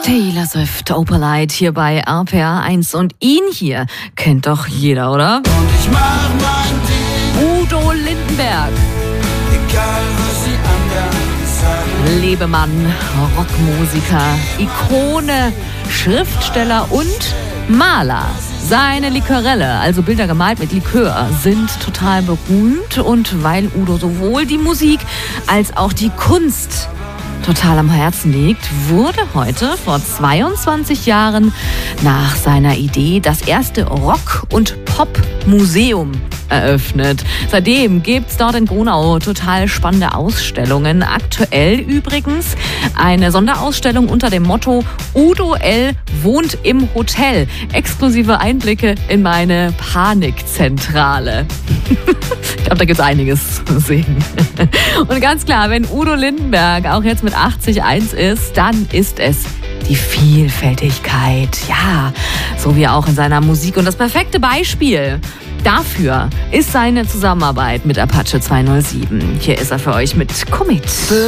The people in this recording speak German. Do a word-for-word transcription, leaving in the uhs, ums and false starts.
Taylor Swift, Opalite hier bei R P R eins. Und ihn hier kennt doch jeder, oder? Und ich mach mein Ding. Udo Lindenberg. Egal, was die anderen sagen. Lebemann, Rockmusiker, Ikone, Schriftsteller und Maler. Seine Liquarelle, also Bilder gemalt mit Likör, sind total berühmt. Und weil Udo sowohl die Musik als auch die Kunst total am Herzen liegt, wurde heute vor zweiundzwanzig Jahren nach seiner Idee das erste Rock- und Pop-Museum eröffnet. Seitdem gibt es dort in Gronau total spannende Ausstellungen. Aktuell übrigens eine Sonderausstellung unter dem Motto Udo L. wohnt im Hotel. Exklusive Einblicke in meine Panikzentrale. Ich glaube, da gibt es einiges zu sehen. Und ganz klar, wenn Udo Lindenberg auch jetzt mit achtzig eins ist, dann ist es die Vielfältigkeit. Ja, so wie auch in seiner Musik. Und das perfekte Beispiel dafür ist seine Zusammenarbeit mit Apache zweihundertsieben. Hier ist er für euch mit Commit.